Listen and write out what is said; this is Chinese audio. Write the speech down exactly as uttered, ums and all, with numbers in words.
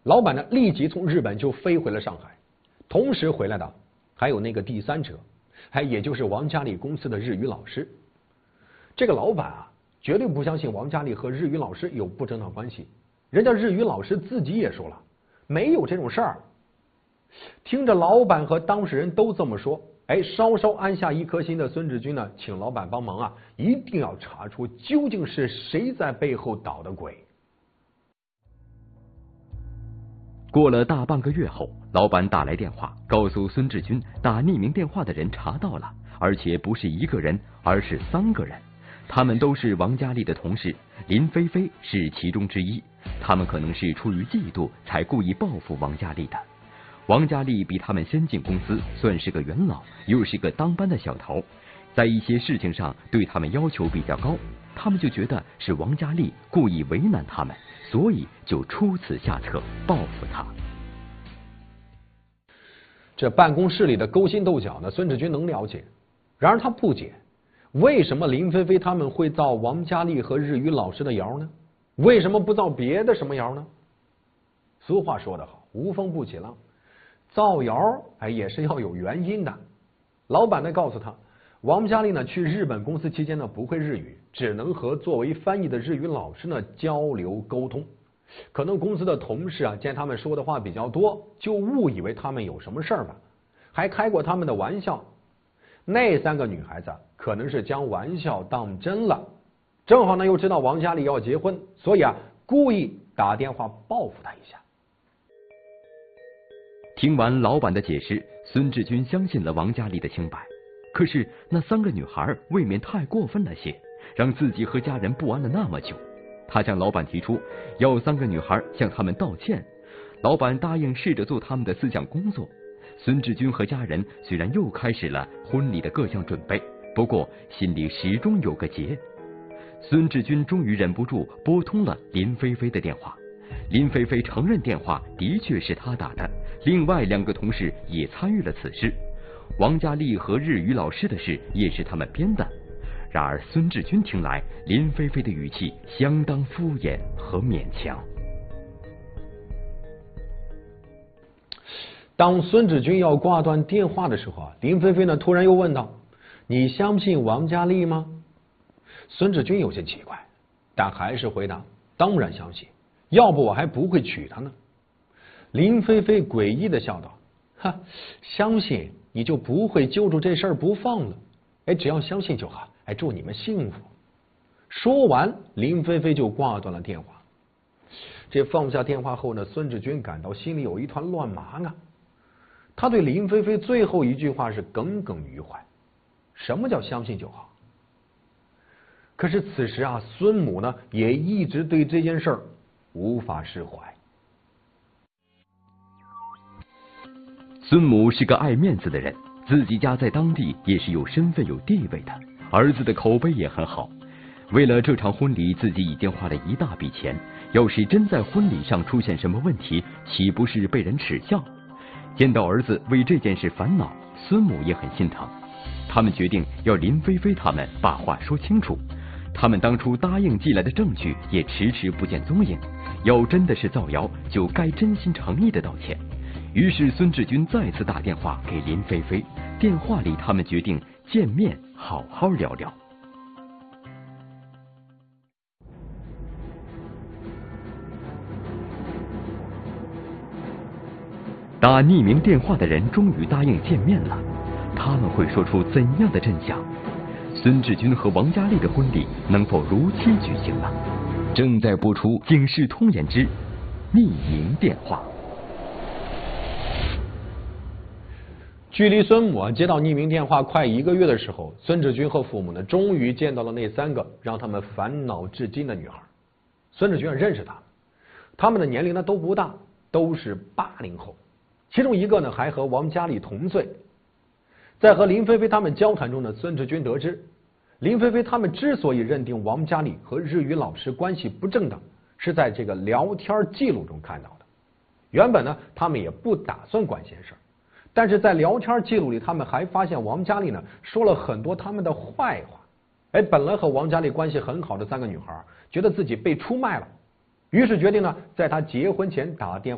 老板呢立即从日本就飞回了上海，同时回来的还有那个第三者，还也就是王嘉利公司的日语老师。这个老板啊，绝对不相信王嘉利和日语老师有不正当关系，人家日语老师自己也说了，没有这种事儿。听着老板和当事人都这么说，哎，稍稍安下一颗心的孙志军呢，请老板帮忙啊，一定要查出究竟是谁在背后捣的鬼。 过了大半个月后，老板打来电话，告诉孙志军，打匿名电话的人查到了，而且不是一个人，而是三个人，他们都是王嘉利的同事，林菲菲是其中之一。他们可能是出于嫉妒才故意报复王嘉利的。王嘉利比他们先进公司，算是个元老，又是个当班的小头，在一些事情上对他们要求比较高，他们就觉得是王嘉利故意为难他们，所以就出此下策报复他。 这办公室里的勾心斗角呢，孙志军能了解，然而他不解，为什么林菲菲他们会造王嘉利和日语老师的谣呢？为什么不造别的什么谣呢？俗话说得好，无风不起浪，造谣哎也是要有原因的。老板呢告诉他，王嘉利呢去日本公司期间呢不会日语，只能和作为翻译的日语老师呢交流沟通。可能公司的同事啊见他们说的话比较多，就误以为他们有什么事儿吧，还开过他们的玩笑。那三个女孩子可能是将玩笑当真了，正好呢又知道王嘉利要结婚，所以啊故意打电话报复他一下。 听完老板的解释，孙志军相信了王嘉利的清白。可是那三个女孩未免太过分了些，让自己和家人不安了那么久。他向老板提出要三个女孩向他们道歉，老板答应试着做他们的思想工作。孙志军和家人虽然又开始了婚礼的各项准备，不过心里始终有个结。孙志军终于忍不住拨通了林菲菲的电话，林菲菲承认电话的确是他打的，另外两个同事也参与了此事，王嘉利和日语老师的事也是他们编的。然而孙志军听来，林菲菲的语气相当敷衍和勉强。 当孙志军要挂断电话的时候啊，林菲菲呢突然又问道：“你相信王嘉利吗？”孙志军有些奇怪，但还是回答：“当然相信，要不我还不会娶她呢。”林菲菲诡异的笑道：“哈，相信你就不会揪住这事儿不放了。哎，只要相信就好。哎，祝你们幸福。”说完，林菲菲就挂断了电话。这放下电话后呢，孙志军感到心里有一团乱麻啊。他对林菲菲最后一句话是耿耿于怀。什么叫相信就好？可是此时啊，孙母呢也一直对这件事儿无法释怀。 孙母是个爱面子的人，自己家在当地也是有身份有地位的，儿子的口碑也很好。为了这场婚礼，自己已经花了一大笔钱，要是真在婚礼上出现什么问题，岂不是被人耻笑？见到儿子为这件事烦恼，孙母也很心疼。他们决定要林菲菲他们把话说清楚。他们当初答应寄来的证据也迟迟不见踪影，要真的是造谣，就该真心诚意的道歉。于是孙志军再次打电话给林菲菲，电话里他们决定见面好好聊聊。打匿名电话的人终于答应见面了，他们会说出怎样的真相？孙志军和王嘉利的婚礼能否如期举行呢？正在播出《警世通言之匿名电话》。 距离孙母接到匿名电话快一个月的时候，孙志军和父母呢，终于见到了那三个让他们烦恼至今的女孩。孙志军认识他们，他们的年龄呢都不大，都是八零后，其中一个呢还和王嘉利同岁。在和林菲菲他们交谈中呢，孙志军得知，林菲菲他们之所以认定王嘉利和日语老师关系不正当，是在这个聊天记录中看到的。原本呢，他们也不打算管闲事，但是在聊天记录里，他们还发现王嘉利呢说了很多他们的坏话。哎，本来和王嘉利关系很好的三个女孩，觉得自己被出卖了，于是决定呢，在他结婚前打电话